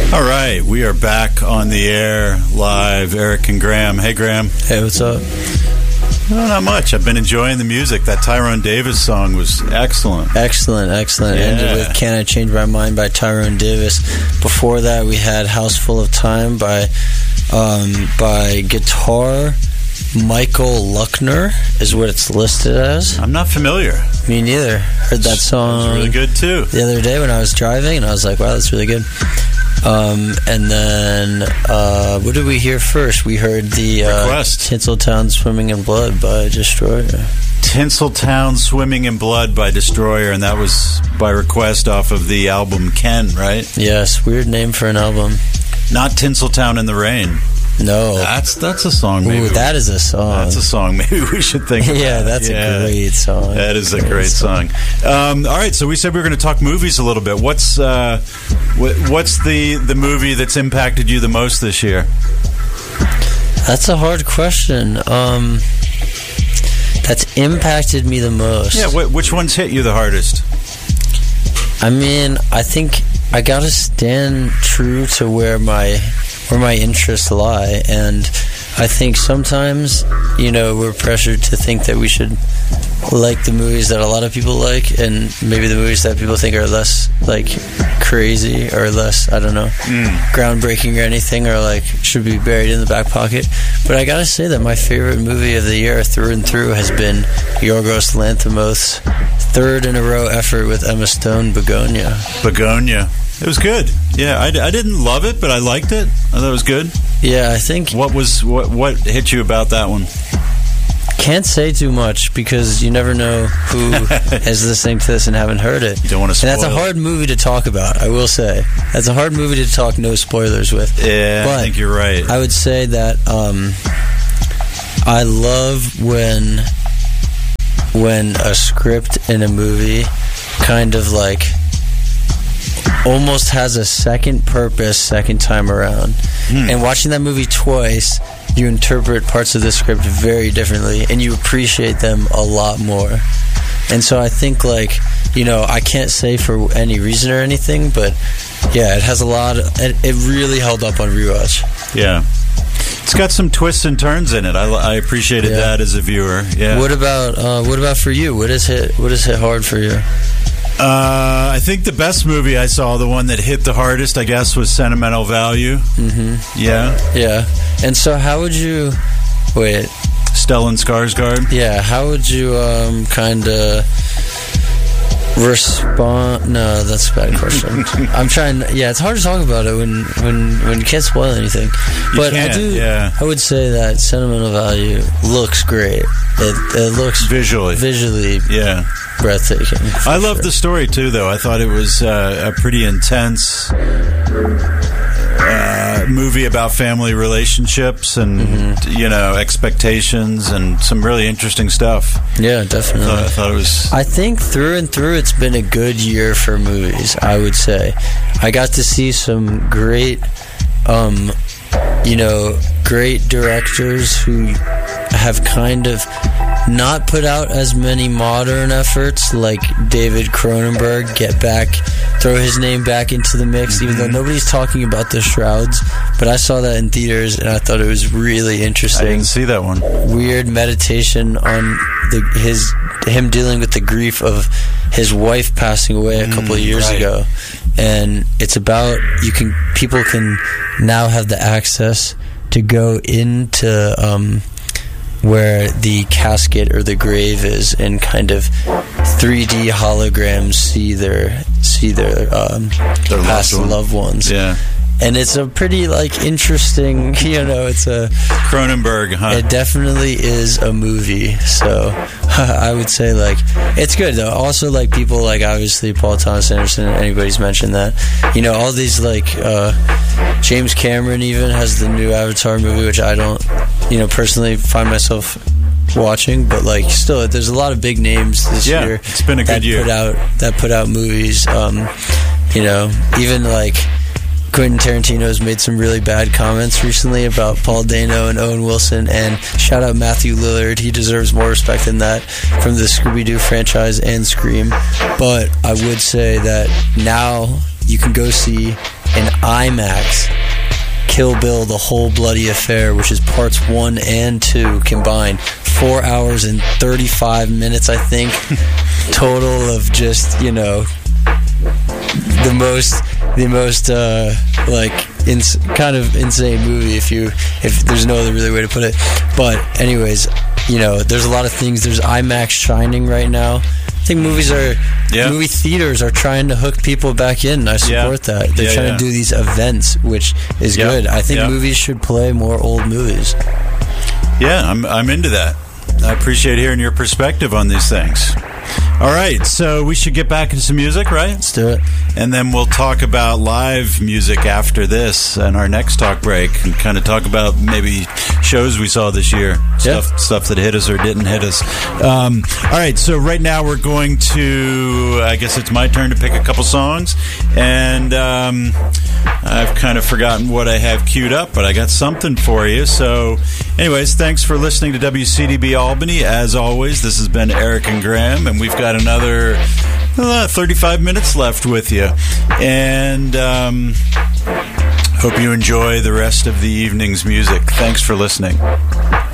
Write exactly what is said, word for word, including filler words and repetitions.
All right, we are back on the air live. Eric and Graham. Hey, Graham. Hey, what's up? No, not much. I've been enjoying the music. That Tyrone Davis song was excellent. Excellent, excellent. Yeah. Ended with Can I Change My Mind by Tyrone Davis. Before that, we had House Full of Time by um, by Guitar Michael Luckner is what it's listed as. I'm not familiar. Me neither. Heard that song. It was really good, too. The other day when I was driving, and I was like, wow, that's really good. Um, and then, uh, what did we hear first? We heard the uh, Tinseltown Swimming in Blood by Destroyer. Tinseltown Swimming in Blood by Destroyer, and that was by request off of the album Ken, right? Yes, weird name for an album. Not Tinseltown in the Rain. No. That's that's a song. Maybe Ooh, that is a song. That's a song maybe we should think about. Yeah, that's yeah. a great song. That is a great, great song. song. Um, all right, so we said we were going to talk movies a little bit. What's uh, wh- what's the, the movie that's impacted you the most this year? That's a hard question. Um, that's impacted me the most. Yeah, wh- which ones hit you the hardest? I mean, I think I got to stand true to where my... where my interests lie, and I think sometimes, you know, we're pressured to think that we should like the movies that a lot of people like, and maybe the movies that people think are less, like, crazy or less, I don't know, mm. groundbreaking or anything, or, like, should be buried in the back pocket. But I gotta say that my favorite movie of the year through and through has been Yorgos Lanthimos' third in a row effort with Emma Stone, Begonia. Begonia. It was good. Yeah, I, I didn't love it, but I liked it. I thought it was good. Yeah, I think... What was what, what hit you about that one? Can't say too much because you never know who is listening to this and haven't heard it. You don't want to spoil And that's a hard movie to talk about, I will say. That's a hard movie to talk no spoilers with. Yeah, but I think you're right. I would say that um, I love when when a script in a movie kind of like... almost has a second purpose second time around. Hmm. And watching that movie twice, you interpret parts of the script very differently and you appreciate them a lot more. And so I think, like, you know, I can't say for any reason or anything, but yeah, it has a lot of, it, it really held up on rewatch. Yeah. It's got some twists and turns in it. I, I appreciated yeah. that as a viewer. Yeah. What about uh, what about for you? What is hit what is hit hard for you? Uh, I think the best movie I saw, the one that hit the hardest, I guess, was Sentimental Value. Mm-hmm. Yeah. Yeah. And so how would you... Wait. Stellan Skarsgård? Yeah, how would you um, kind of respond... No, that's a bad question. I'm trying... Yeah, it's hard to talk about it when, when, when you can't spoil anything. But you can't, I do... Yeah. I would say that Sentimental Value looks great. It, it looks... Visually. Visually... Yeah. Breathtaking. I love sure. the story too, though. I thought it was uh, a pretty intense uh, movie about family relationships and mm-hmm. you know expectations and some really interesting stuff. Yeah, definitely. I thought, I thought it was. I think through and through, it's been a good year for movies. I would say I got to see some great, um, you know, great directors who have kind of not put out as many modern efforts like David Cronenberg. Get back, throw his name back into the mix, mm-hmm. even though nobody's talking about The Shrouds. But I saw that in theaters and I thought it was really interesting. I didn't see that one. Weird meditation on the, his him dealing with the grief of his wife passing away a couple mm, of years right. ago, and it's about you can people can now have the access to go into. Um, where the casket or the grave is, and kind of three D holograms see their see their, um, their past loved, one. loved ones. Yeah. And it's a pretty, like, interesting, you know, it's a... Cronenberg, huh? It definitely is a movie, so I would say, like, it's good, though. Also, like, people, like, obviously, Paul Thomas Anderson, anybody's mentioned that. You know, all these, like, uh, James Cameron even has the new Avatar movie, which I don't, you know, personally find myself watching, but, like, still, there's a lot of big names this yeah, year. It's been a good that year. Put out, that put out movies, um, you know, even, like... Quentin Tarantino's made some really bad comments recently about Paul Dano and Owen Wilson, and shout out Matthew Lillard. He deserves more respect than that from the Scooby-Doo franchise and Scream. But I would say that now you can go see in IMAX Kill Bill, The Whole Bloody Affair, which is parts one and two combined. Four hours and thirty-five minutes, I think, total of just, you know, the most, the most, uh, like, ins- kind of insane movie, if you, if there's no other really way to put it. But anyways, you know, there's a lot of things. There's IMAX Shining right now. I think movies are, yeah. movie theaters are trying to hook people back in. I support yeah. that. They're yeah, trying yeah. to do these events, which is yeah. good. I think yeah. movies should play more old movies. Yeah, I'm I'm into that. I appreciate hearing your perspective on these things. All right, so we should get back into some music, right? Let's do it. And then we'll talk about live music after this and our next talk break, and kind of talk about maybe shows we saw this year, yeah. stuff stuff that hit us or didn't hit us. Um, all right, so right now we're going to, I guess it's my turn to pick a couple songs, and um, I've kind of forgotten what I have queued up, but I got something for you. So anyways, thanks for listening to W C D B Albany. As always, this has been Eric and Graham, and we've got another uh, thirty-five minutes left with you. And um, hope you enjoy the rest of the evening's music. Thanks for listening.